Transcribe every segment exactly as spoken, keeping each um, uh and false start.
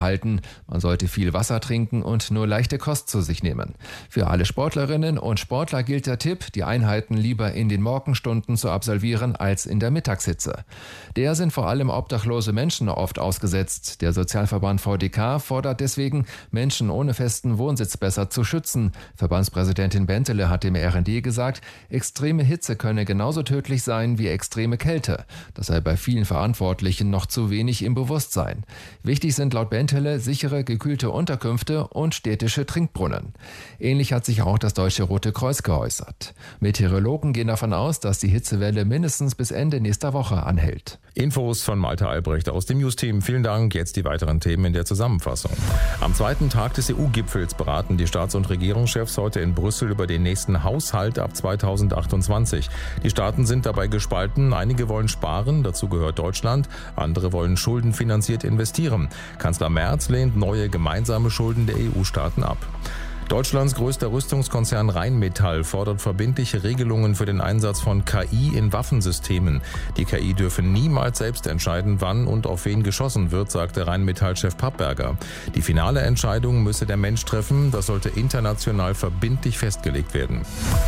halten. Man sollte viel Wasser trinken und nur leichte Kost zu sich nehmen. Für alle Sportlerinnen und Sportler gilt der Tipp, die Einheiten lieber in den Morgenstunden zu absolvieren als in der Mittagshitze. Der sind vor allem obdachlose Menschen oft ausgesetzt. Der Sozialverband V D K fordert deswegen, Menschen ohne festen Wohnsitz besser zu schützen. Verbandspräsidentin Bentele hat dem R N D gesagt, extreme Hitze könne genauso tödlich sein wie extreme Kälte. Das sei bei vielen Verantwortlichen noch zu wenig im Bewusstsein. Wichtig sind laut Bentele sichere, gekühlte Unterkünfte und städtische Trinkbrunnen. Ähnlich hat sich auch das Deutsche Rote Kreuz geäußert. Meteorologen gehen davon aus, dass die Hitzewelle mindestens bis Ende nächster Woche anhält. Infos von Malte Albrecht aus dem News-Team. Vielen Dank. Jetzt die weiteren Themen in der Zusammenfassung. Am zweiten Tag des E U-Gipfels beraten die Staats- und Regierungschefs heute in Brüssel über den nächsten Haushalt ab zweitausendachtundzwanzig. Die Staaten sind dabei gespalten. Einige wollen sparen, dazu gehört Deutschland. Andere wollen schuldenfinanziert investieren. Kanzler Merz lehnt neue gemeinsame Schulden der E U-Staaten ab. Deutschlands größter Rüstungskonzern Rheinmetall fordert verbindliche Regelungen für den Einsatz von K I in Waffensystemen. Die K I dürfe niemals selbst entscheiden, wann und auf wen geschossen wird, sagte Rheinmetall-Chef Pappberger. Die finale Entscheidung müsse der Mensch treffen, das sollte international verbindlich festgelegt werden.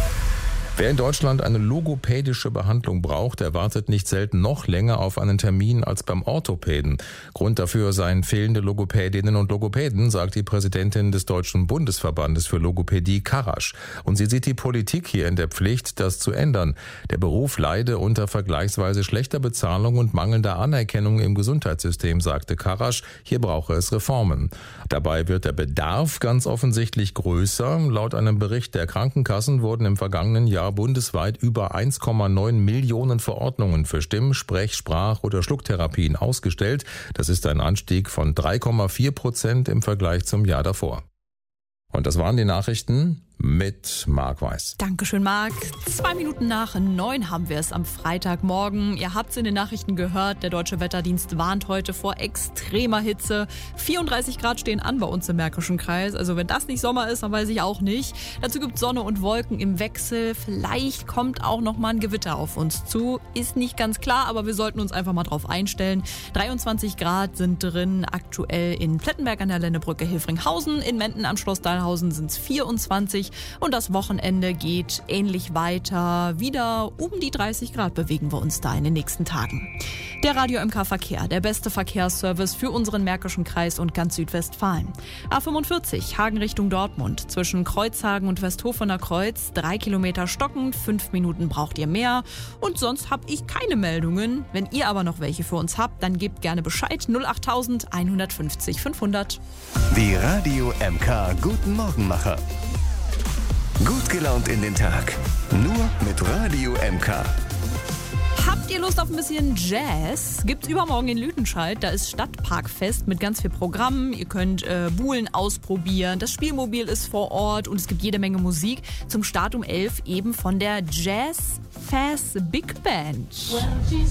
Wer in Deutschland eine logopädische Behandlung braucht, erwartet nicht selten noch länger auf einen Termin als beim Orthopäden. Grund dafür seien fehlende Logopädinnen und Logopäden, sagt die Präsidentin des Deutschen Bundesverbandes für Logopädie, Karasch. Und sie sieht die Politik hier in der Pflicht, das zu ändern. Der Beruf leide unter vergleichsweise schlechter Bezahlung und mangelnder Anerkennung im Gesundheitssystem, sagte Karasch. Hier brauche es Reformen. Dabei wird der Bedarf ganz offensichtlich größer. Laut einem Bericht der Krankenkassen wurden im vergangenen Jahr bundesweit über eins Komma neun Millionen Verordnungen für Stimm-, Sprech-, Sprach- oder Schlucktherapien ausgestellt. Das ist ein Anstieg von drei Komma vier Prozent im Vergleich zum Jahr davor. Und das waren die Nachrichten mit Marc Weiß. Dankeschön, Marc. Zwei Minuten nach neun haben wir es am Freitagmorgen. Ihr habt es in den Nachrichten gehört, der Deutsche Wetterdienst warnt heute vor extremer Hitze. vierunddreißig Grad stehen an bei uns im Märkischen Kreis. Also wenn das nicht Sommer ist, dann weiß ich auch nicht. Dazu gibt es Sonne und Wolken im Wechsel. Vielleicht kommt auch noch mal ein Gewitter auf uns zu. Ist nicht ganz klar, aber wir sollten uns einfach mal drauf einstellen. dreiundzwanzig Grad sind drin aktuell in Plettenberg an der Lennebrücke Hilfringhausen. In Menden am Schloss Dahlhausen sind es vierundzwanzig. Und das Wochenende geht ähnlich weiter. Wieder um die dreißig Grad bewegen wir uns da in den nächsten Tagen. Der Radio M K Verkehr, der beste Verkehrsservice für unseren Märkischen Kreis und ganz Südwestfalen. A fünfundvierzig, Hagen Richtung Dortmund. Zwischen Kreuzhagen und Westhofener Kreuz. Drei Kilometer stockend, fünf Minuten braucht ihr mehr. Und sonst habe ich keine Meldungen. Wenn ihr aber noch welche für uns habt, dann gebt gerne Bescheid. null acht eins fünfzig fünfhundert. Die Radio M K Guten Morgenmacher. Gut gelaunt in den Tag. Nur mit Radio M K. Habt ihr Lust auf ein bisschen Jazz? Gibt's übermorgen in Lüdenscheid. Da ist Stadtparkfest mit ganz viel Programm. Ihr könnt äh, Buhlen ausprobieren. Das Spielmobil ist vor Ort und es gibt jede Menge Musik. Zum Start um elf eben von der Jazz Fast Big Band. Well,